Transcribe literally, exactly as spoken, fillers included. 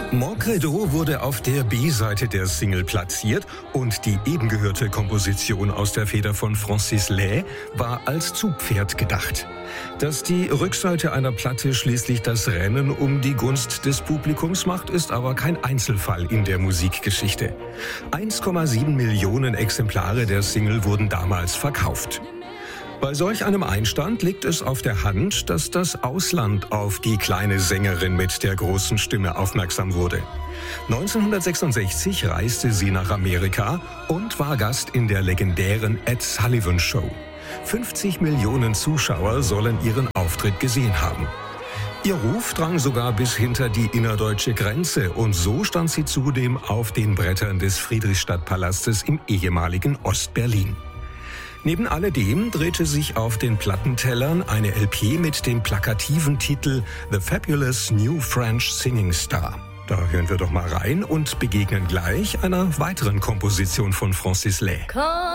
Mon Credo wurde auf der B-Seite der Single platziert und die eben gehörte Komposition aus der Feder von Francis Lai war als Zugpferd gedacht. Dass die Rückseite einer Platte schließlich das Rennen um die Gunst des Publikums macht, ist aber kein Einzelfall in der Musikgeschichte. eins Komma sieben Millionen Exemplare der Single wurden damals verkauft. Bei solch einem Einstand liegt es auf der Hand, dass das Ausland auf die kleine Sängerin mit der großen Stimme aufmerksam wurde. neunzehnhundertsechsundsechzig reiste sie nach Amerika und war Gast in der legendären Ed Sullivan Show. fünfzig Millionen Zuschauer sollen ihren Auftritt gesehen haben. Ihr Ruf drang sogar bis hinter die innerdeutsche Grenze und so stand sie zudem auf den Brettern des Friedrichstadtpalastes im ehemaligen Ostberlin. Neben alledem drehte sich auf den Plattentellern eine L P mit dem plakativen Titel The Fabulous New French Singing Star. Da hören wir doch mal rein und begegnen gleich einer weiteren Komposition von Francis Lai.